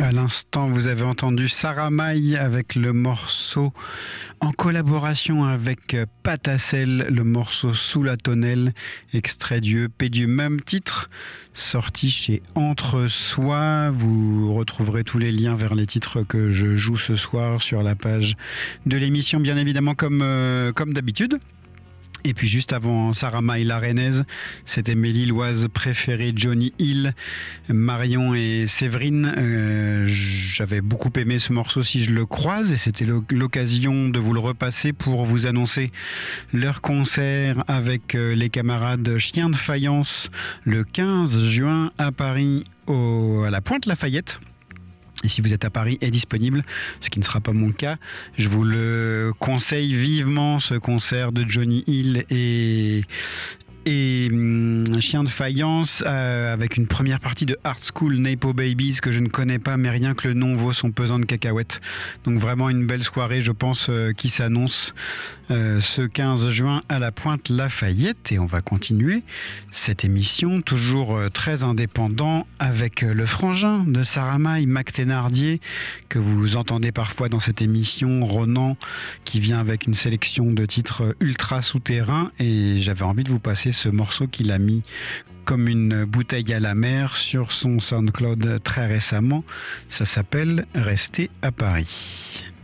À l'instant, vous avez entendu Sarah May avec le morceau en collaboration avec Patacel, le morceau Sous la tonnelle, extrait du EP du même titre, sorti chez Entre Soi. Vous retrouverez tous les liens vers les titres que je joue ce soir sur la page de l'émission, bien évidemment, comme d'habitude. Et puis juste avant Sarah May, la rennaise, c'était mes Lilloises préférées, Johnny Hill, Marion et Séverine. J'avais beaucoup aimé ce morceau Si je le croise, et c'était l'occasion de vous le repasser pour vous annoncer leur concert avec les camarades Chiens de Faïence le 15 juin à Paris, à la Pointe-Lafayette. Et si vous êtes à Paris est disponible, ce qui ne sera pas mon cas, je vous le conseille vivement, ce concert de Johnny Hill et Chien de Faïence, avec une première partie de Art School Napo Babies que je ne connais pas, mais rien que le nom vaut son pesant de cacahuètes. Donc vraiment une belle soirée, je pense, qui s'annonce ce 15 juin à la Pointe-Lafayette. Et on va continuer cette émission, toujours très indépendant, avec le frangin de Sarah May, Mac Thénardier, que vous entendez parfois dans cette émission, Ronan, qui vient avec une sélection de titres ultra souterrains. Et j'avais envie de vous passer ce morceau qu'il a mis comme une bouteille à la mer sur son SoundCloud très récemment. Ça s'appelle Rester à Paris.